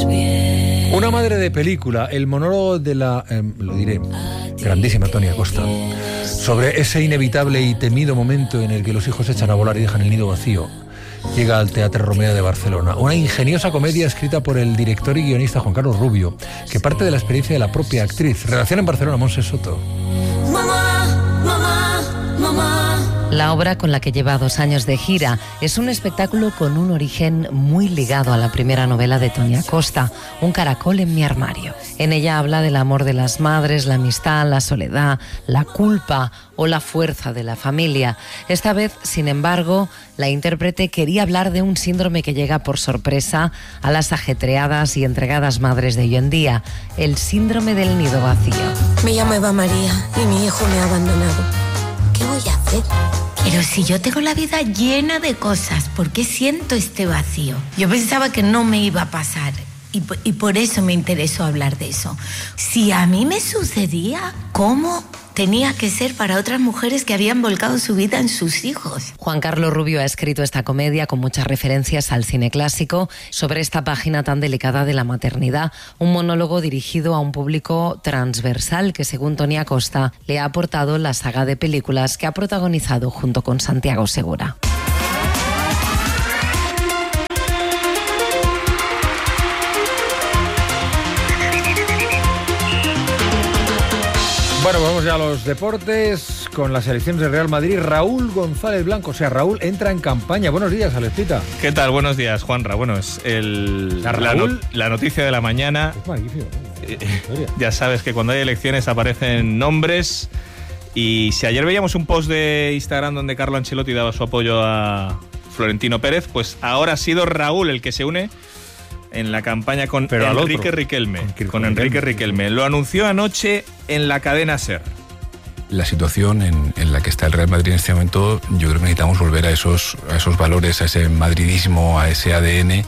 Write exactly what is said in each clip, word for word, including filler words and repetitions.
Una madre de película, el monólogo de la, eh, lo diré, grandísima Toni Acosta, sobre ese inevitable y temido momento en el que los hijos echan a volar y dejan el nido vacío, llega al Teatre Romea de Barcelona. Una ingeniosa comedia escrita por el director y guionista Juan Carlos Rubio, que parte de la experiencia de la propia actriz. Redacción en Barcelona, Montse Soto. Mamá, mamá, mamá. La obra, con la que lleva dos años de gira, es un espectáculo con un origen muy ligado a la primera novela de Toni Acosta, Un caracol en mi armario. En ella habla del amor de las madres, la amistad, la soledad, la culpa o la fuerza de la familia. Esta vez, sin embargo, la intérprete quería hablar de un síndrome que llega por sorpresa a las ajetreadas y entregadas madres de hoy en día, el síndrome del nido vacío. Me llamo Eva María y mi hijo me ha abandonado. ¿Qué voy a hacer? Pero si yo tengo la vida llena de cosas, ¿por qué siento este vacío? Yo pensaba que no me iba a pasar y, y por eso me interesó hablar de eso. Si a mí me sucedía, ¿cómo tenía que ser para otras mujeres que habían volcado su vida en sus hijos? Juan Carlos Rubio ha escrito esta comedia con muchas referencias al cine clásico sobre esta página tan delicada de la maternidad, un monólogo dirigido a un público transversal que, según Toni Acosta, le ha aportado la saga de películas que ha protagonizado junto con Santiago Segura. Bueno, vamos ya a los deportes con las selecciones del Real Madrid. Raúl González Blanco, o sea, Raúl entra en campaña. Buenos días, Alecita. ¿Qué tal? Buenos días, Juanra. Bueno, es el, la, la, no, la noticia de la mañana. Es magnífico. Eh, ya sabes que cuando hay elecciones aparecen nombres. Y si ayer veíamos un post de Instagram donde Carlo Ancelotti daba su apoyo a Florentino Pérez, pues ahora ha sido Raúl el que se une en la campaña con Pero Enrique Riquelme. Con, con Enrique Riquelme. Lo anunció anoche en la cadena SER. La situación en, en la que está el Real Madrid en este momento, yo creo que necesitamos volver a esos, a esos valores, a ese madridismo, a ese A D N.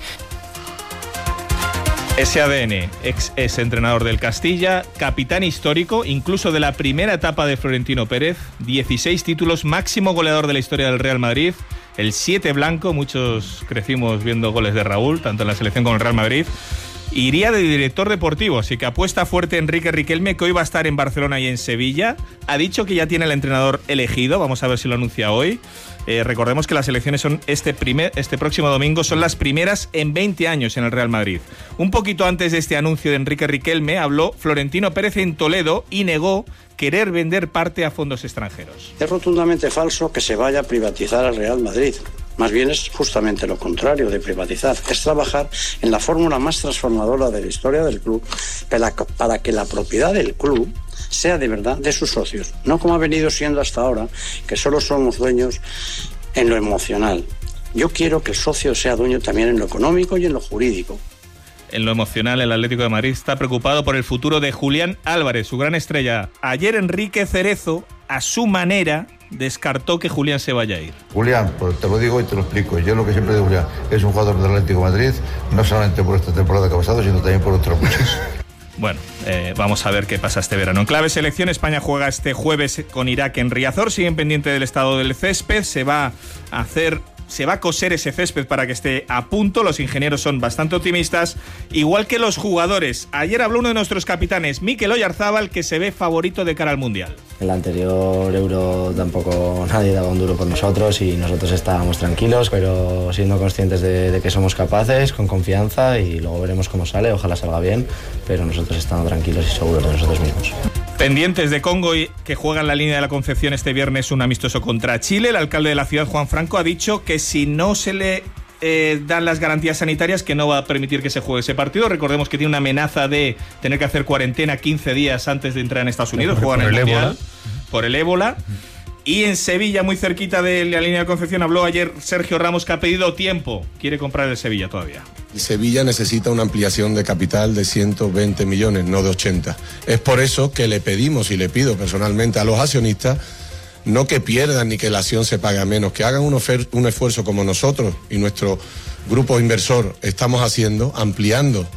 Ese A D N, ex, ex entrenador del Castilla, capitán histórico, incluso de la primera etapa de Florentino Pérez, dieciséis títulos, máximo goleador de la historia del Real Madrid, el siete blanco, muchos crecimos viendo goles de Raúl, tanto en la selección como en el Real Madrid. Iría de director deportivo, así que apuesta fuerte Enrique Riquelme, que hoy va a estar en Barcelona y en Sevilla. Ha dicho que ya tiene el entrenador elegido, vamos a ver si lo anuncia hoy. Eh, recordemos que las elecciones son este, primer, este próximo domingo, son las primeras en veinte años en el Real Madrid. Un poquito antes de este anuncio de Enrique Riquelme, habló Florentino Pérez en Toledo y negó querer vender parte a fondos extranjeros. Es rotundamente falso que se vaya a privatizar al Real Madrid. Más bien es justamente lo contrario de privatizar, es trabajar en la fórmula más transformadora de la historia del club para, para que la propiedad del club sea de verdad de sus socios, no como ha venido siendo hasta ahora, que solo somos dueños en lo emocional. Yo quiero que el socio sea dueño también en lo económico y en lo jurídico. En lo emocional, el Atlético de Madrid está preocupado por el futuro de Julián Álvarez, su gran estrella. Ayer Enrique Cerezo, a su manera, descartó que Julián se vaya a ir. Julián, pues te lo digo y te lo explico. Yo lo que siempre digo, Julián, es un jugador del Atlético de Madrid, no solamente por esta temporada que ha pasado, sino también por otras muchas. Bueno, eh, vamos a ver qué pasa este verano. En clave selección, España juega este jueves con Irak en Riazor. Siguen pendiente del estado del césped. Se va a hacer... Se va a coser ese césped para que esté a punto. Los ingenieros son bastante optimistas, igual que los jugadores. Ayer habló uno de nuestros capitanes, Mikel Oyarzábal, que se ve favorito de cara al Mundial. En el anterior Euro tampoco nadie daba un duro por nosotros y nosotros estábamos tranquilos, pero siendo conscientes de, de que somos capaces, con confianza, y luego veremos cómo sale, ojalá salga bien, pero nosotros estamos tranquilos y seguros de nosotros mismos. Pendientes de Congo, y que juega en la línea de la Concepción este viernes un amistoso contra Chile. El alcalde de la ciudad, Juan Franco, ha dicho que si no se le eh, dan las garantías sanitarias, que no va a permitir que se juegue ese partido. Recordemos que tiene una amenaza de tener que hacer cuarentena quince días antes de entrar en Estados Unidos. Juegan en el Mundial por el ébola. Y en Sevilla, muy cerquita de la línea de Concepción, habló ayer Sergio Ramos, que ha pedido tiempo. Quiere comprar el Sevilla todavía. Sevilla necesita una ampliación de capital de ciento veinte millones, no de ochenta. Es por eso que le pedimos y le pido personalmente a los accionistas no que pierdan ni que la acción se pague a menos, que hagan un, ofer- un esfuerzo como nosotros y nuestro grupo inversor estamos haciendo, ampliando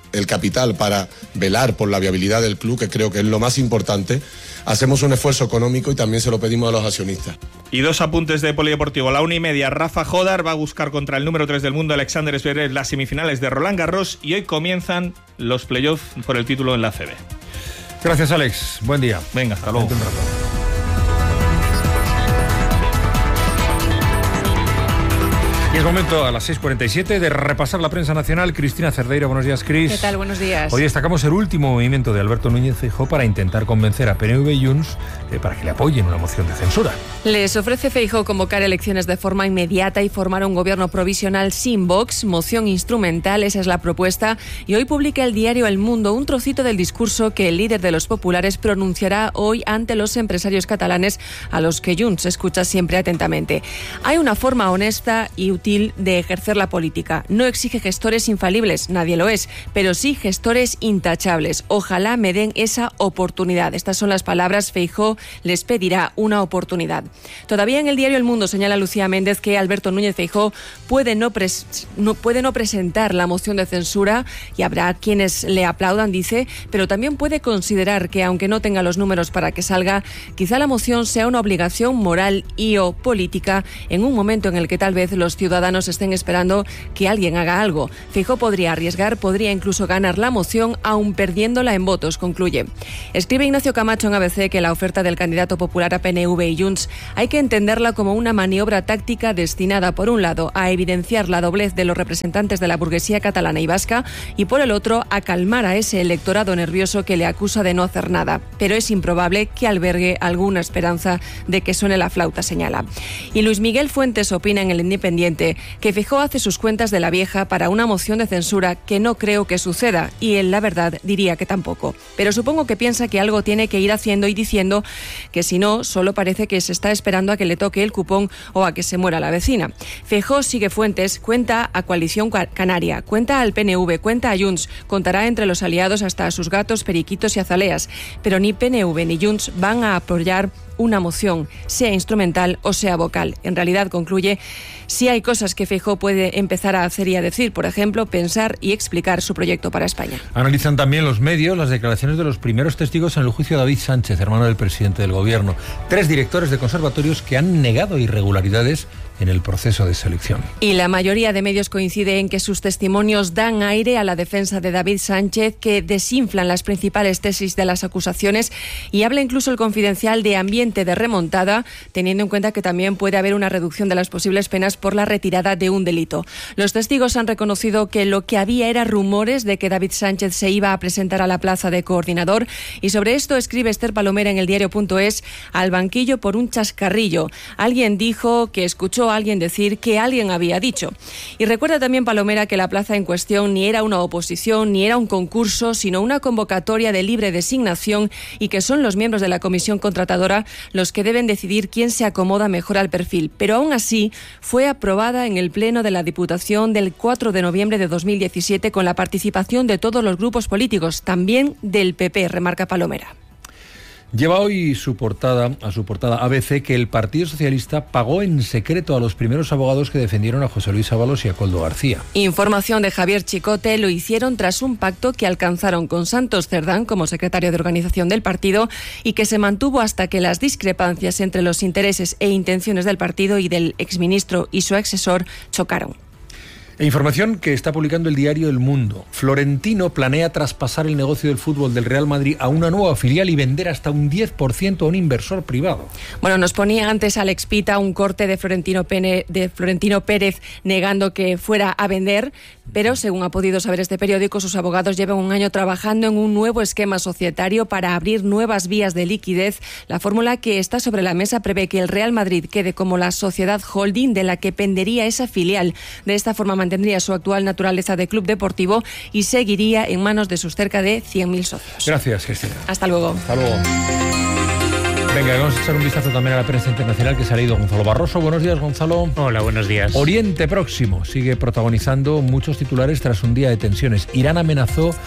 el capital para velar por la viabilidad del club, que creo que es lo más importante, hacemos un esfuerzo económico y también se lo pedimos a los accionistas. Y dos apuntes de polideportivo. A la una y media, Rafa Jodar va a buscar contra el número tres del mundo, Alexander Zverev, las semifinales de Roland Garros, y hoy comienzan los playoffs por el título en la A C B. Gracias, Alex. Buen día. Venga, hasta luego. Y es momento, a las seis cuarenta y siete, de repasar la prensa nacional. Cristina Cerdeira, buenos días, Cris. ¿Qué tal? Buenos días. Hoy destacamos el último movimiento de Alberto Núñez Feijóo para intentar convencer a P N V y Junts eh, para que le apoyen una moción de censura. Les ofrece Feijóo convocar elecciones de forma inmediata y formar un gobierno provisional sin Vox, moción instrumental, esa es la propuesta. Y hoy publica el diario El Mundo un trocito del discurso que el líder de los populares pronunciará hoy ante los empresarios catalanes, a los que Junts escucha siempre atentamente. Hay una forma honesta y útil de ejercer la política. No exige gestores infalibles, nadie lo es, pero sí gestores intachables. Ojalá me den esa oportunidad. Estas son las palabras. Feijóo les pedirá una oportunidad. Todavía en el diario El Mundo señala Lucía Méndez que Alberto Núñez Feijóo puede no, pres- no, puede no presentar la moción de censura y habrá quienes le aplaudan, dice, pero también puede considerar que aunque no tenga los números para que salga, quizá la moción sea una obligación moral y o política en un momento en el que tal vez los ciudadanos ciudadanos estén esperando que alguien haga algo. Feijóo podría arriesgar, podría incluso ganar la moción, aun perdiéndola en votos, concluye. Escribe Ignacio Camacho en A B C que la oferta del candidato popular a P N V y Junts hay que entenderla como una maniobra táctica destinada, por un lado, a evidenciar la doblez de los representantes de la burguesía catalana y vasca, y por el otro, a calmar a ese electorado nervioso que le acusa de no hacer nada. Pero es improbable que albergue alguna esperanza de que suene la flauta, señala. Y Luis Miguel Fuentes opina en El Independiente que Feijóo hace sus cuentas de la vieja para una moción de censura que no creo que suceda, y él, la verdad, diría que tampoco. Pero supongo que piensa que algo tiene que ir haciendo y diciendo, que si no, solo parece que se está esperando a que le toque el cupón o a que se muera la vecina. Feijóo, sigue Fuentes, cuenta a Coalición Canaria, cuenta al P N V, cuenta a Junts, contará entre los aliados hasta a sus gatos, periquitos y azaleas, pero ni P N V ni Junts van a apoyar una moción, sea instrumental o sea vocal. En realidad, concluye, sí hay cosas que Feijóo puede empezar a hacer y a decir, por ejemplo, pensar y explicar su proyecto para España. Analizan también los medios las declaraciones de los primeros testigos en el juicio de David Sánchez, hermano del presidente del gobierno. Tres directores de conservatorios que han negado irregularidades en el proceso de selección. Y la mayoría de medios coincide en que sus testimonios dan aire a la defensa de David Sánchez, que desinflan las principales tesis de las acusaciones, y habla incluso el Confidencial de ambiente de remontada, teniendo en cuenta que también puede haber una reducción de las posibles penas por la retirada de un delito. Los testigos han reconocido que lo que había era rumores de que David Sánchez se iba a presentar a la plaza de coordinador, y sobre esto escribe Esther Palomera en el diario punto es, al banquillo por un chascarrillo. Alguien dijo que escuchó a alguien decir que alguien había dicho. Y recuerda también Palomera que la plaza en cuestión ni era una oposición ni era un concurso, sino una convocatoria de libre designación, y que son los miembros de la comisión contratadora los que deben decidir quién se acomoda mejor al perfil. Pero aún así fue aprobada en el Pleno de la Diputación del cuatro de noviembre de dos mil diecisiete con la participación de todos los grupos políticos, también del P P, remarca Palomera. Lleva hoy su portada, a su portada A B C que el Partido Socialista pagó en secreto a los primeros abogados que defendieron a José Luis Ábalos y a Koldo García. Información de Javier Chicote, lo hicieron tras un pacto que alcanzaron con Santos Cerdán como secretario de organización del partido y que se mantuvo hasta que las discrepancias entre los intereses e intenciones del partido y del exministro y su asesor chocaron. E información que está publicando el diario El Mundo. Florentino planea traspasar el negocio del fútbol del Real Madrid a una nueva filial y vender hasta un diez por ciento a un inversor privado. Bueno, nos ponía antes Alex Pita un corte de Florentino, Pene, de Florentino Pérez negando que fuera a vender, pero según ha podido saber este periódico, sus abogados llevan un año trabajando en un nuevo esquema societario para abrir nuevas vías de liquidez. La fórmula que está sobre la mesa prevé que el Real Madrid quede como la sociedad holding de la que pendería esa filial. De esta forma mantendría su actual naturaleza de club deportivo y seguiría en manos de sus cerca de cien mil socios. Gracias, Cristina. Hasta luego. Hasta luego. Venga, vamos a echar un vistazo también a la prensa internacional que se ha leído Gonzalo Barroso. Buenos días, Gonzalo. Hola, buenos días. Oriente Próximo sigue protagonizando muchos titulares tras un día de tensiones. Irán amenazó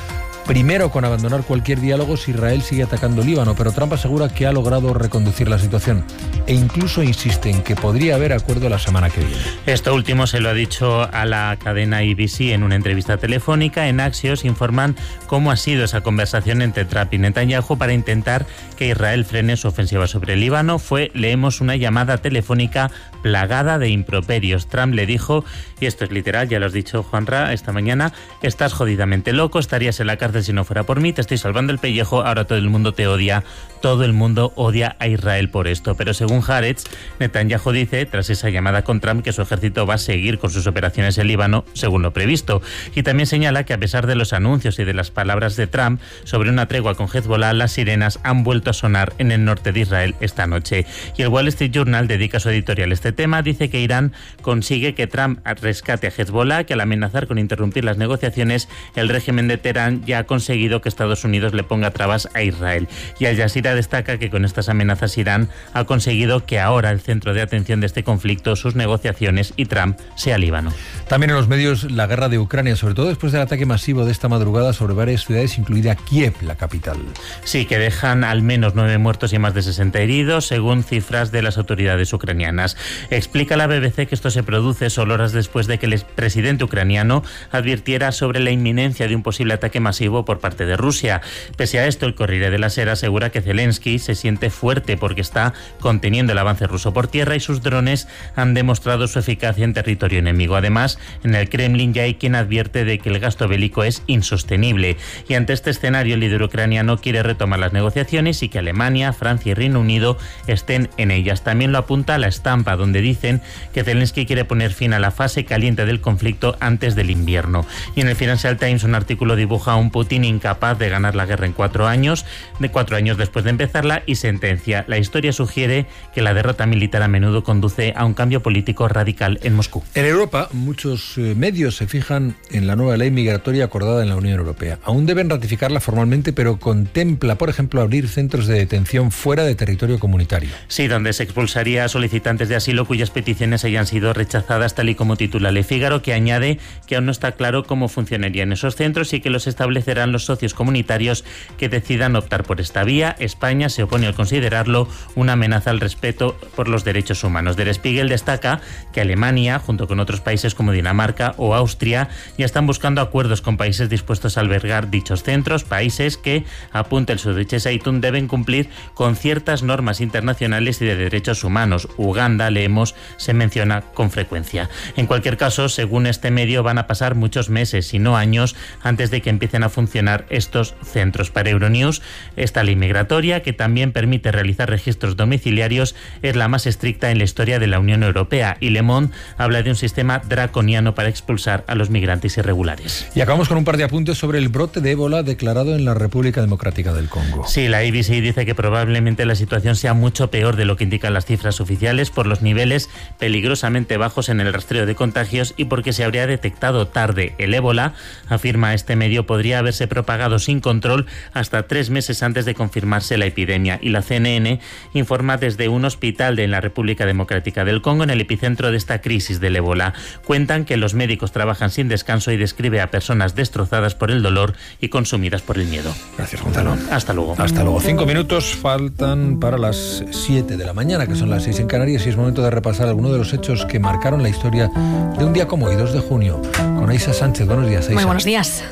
Primero, con abandonar cualquier diálogo si Israel sigue atacando Líbano, pero Trump asegura que ha logrado reconducir la situación e incluso insiste en que podría haber acuerdo la semana que viene. Esto último se lo ha dicho a la cadena A B C en una entrevista telefónica. En Axios informan cómo ha sido esa conversación entre Trump y Netanyahu para intentar que Israel frene su ofensiva sobre el Líbano. Fue, leemos, una llamada telefónica plagada de improperios. Trump le dijo, y esto es literal, ya lo has dicho, Juanra, esta mañana: estás jodidamente loco, estarías en la cárcel si no fuera por mí, te estoy salvando el pellejo, ahora todo el mundo te odia, todo el mundo odia a Israel por esto. Pero según Haaretz, Netanyahu dice, tras esa llamada con Trump, que su ejército va a seguir con sus operaciones en Líbano según lo previsto. Y también señala que a pesar de los anuncios y de las palabras de Trump sobre una tregua con Hezbollah, las sirenas han vuelto a sonar en el norte de Israel esta noche. Y el Wall Street Journal dedica su editorial a este tema, dice que Irán consigue que Trump rescate a Hezbollah, que al amenazar con interrumpir las negociaciones, el régimen de Teherán ya ha conseguido que Estados Unidos le ponga trabas a Israel. Y Al Jazeera destaca que con estas amenazas Irán ha conseguido que ahora el centro de atención de este conflicto, sus negociaciones y Trump, sea Líbano. También en los medios la guerra de Ucrania, sobre todo después del ataque masivo de esta madrugada sobre varias ciudades, incluida Kiev, la capital. Sí, que dejan al menos nueve muertos y más de sesenta heridos, según cifras de las autoridades ucranianas. Explica la B B C que esto se produce solo horas después de que el presidente ucraniano advirtiera sobre la inminencia de un posible ataque masivo por parte de Rusia. Pese a esto, el Corriere della Sera asegura que Zelensky se siente fuerte porque está conteniendo el avance ruso por tierra y sus drones han demostrado su eficacia en territorio enemigo. Además, en el Kremlin ya hay quien advierte de que el gasto bélico es insostenible. Y ante este escenario, el líder ucraniano quiere retomar las negociaciones y que Alemania, Francia y Reino Unido estén en ellas. También lo apunta La Estampa, donde dicen que Zelensky quiere poner fin a la fase caliente del conflicto antes del invierno. Y en el Financial Times un artículo dibuja a un Putin incapaz de ganar la guerra en cuatro años, de cuatro años después de empezarla, y sentencia: la historia sugiere que la derrota militar a menudo conduce a un cambio político radical en Moscú. En Europa, muchos eh, medios se fijan en la nueva ley migratoria acordada en la Unión Europea. Aún deben ratificarla formalmente, pero contempla, por ejemplo, abrir centros de detención fuera de territorio comunitario. Sí, donde se expulsaría a solicitantes de asilo cuyas peticiones hayan sido rechazadas, tal y como titula Le Figaro, que añade que aún no está claro cómo funcionarían esos centros y que los establecerán los socios comunitarios que decidan optar por esta vía. España se opone al considerarlo una amenaza al respeto por los derechos humanos. Der Spiegel destaca que Alemania, junto con otros países como Dinamarca o Austria, ya están buscando acuerdos con países dispuestos a albergar dichos centros, países que, apunta el Süddeutsche Zeitung, deben cumplir con ciertas normas internacionales y de derechos humanos. Uganda, leemos, se menciona con frecuencia. En cualquier caso, según este medio, van a pasar muchos meses, si no años, antes de que empiecen a funcionar estos centros. Para Euronews, esta ley migratoria, que también permite realizar registros domiciliarios, es la más estricta en la historia de la Unión Europea, y Le Monde habla de un sistema draconiano para expulsar a los migrantes irregulares. Y acabamos con un par de apuntes sobre el brote de ébola declarado en la República Democrática del Congo. Sí, la A B C dice que probablemente la situación sea mucho peor de lo que indican las cifras oficiales por los niveles peligrosamente bajos en el rastreo de contagios y porque se habría detectado tarde. El ébola, afirma este medio, podría haberse propagado sin control hasta tres meses antes de confirmarse la epidemia. Y la C N N informa desde un hospital de la República Democrática del Congo, en el epicentro de esta crisis del ébola. Cuentan que los médicos trabajan sin descanso y describe a personas destrozadas por el dolor y consumidas por el miedo. Gracias, Gonzalo. Hasta luego. Hasta luego. Cinco minutos faltan para las siete de la mañana, que son las seis en Canarias, y es momento de repasar algunos de los hechos que marcaron la historia de un día como hoy, dos de junio, con Aisa Sánchez. Buenos días, Aisa. Muy buenos días.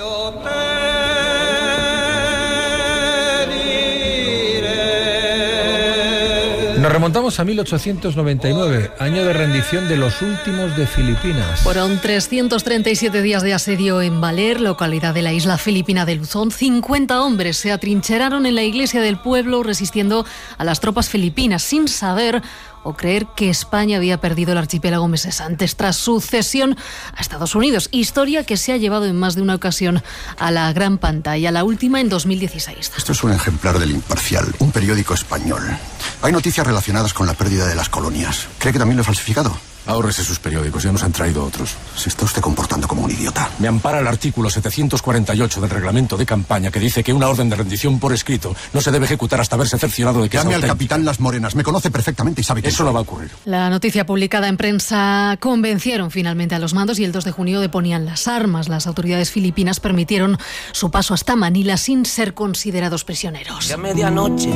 Nos remontamos a mil ochocientos noventa y nueve, año de rendición de los últimos de Filipinas. Fueron trescientos treinta y siete días de asedio en Baler, localidad de la isla filipina de Luzón. cincuenta hombres se atrincheraron en la iglesia del pueblo resistiendo a las tropas filipinas, sin saber o creer que España había perdido el archipiélago meses antes, tras su cesión a Estados Unidos. Historia que se ha llevado en más de una ocasión a la gran pantalla, la última en dos mil dieciséis. Esto es un ejemplar del Imparcial, un periódico español. Hay noticias relacionadas con la pérdida de las colonias. ¿Cree que también lo he falsificado? Ahórrese sus periódicos, ya nos han traído otros. Se está usted comportando como un idiota. Me ampara el artículo setecientos cuarenta y ocho del reglamento de campaña que dice que una orden de rendición por escrito no se debe ejecutar hasta haberse cerciorado de que Llame es al capitán Las Morenas, me conoce perfectamente y sabe que eso no va a ocurrir. La noticia publicada en prensa convencieron finalmente a los mandos y el dos de junio deponían las armas. Las autoridades filipinas permitieron su paso hasta Manila sin ser considerados prisioneros. Ya medianoche.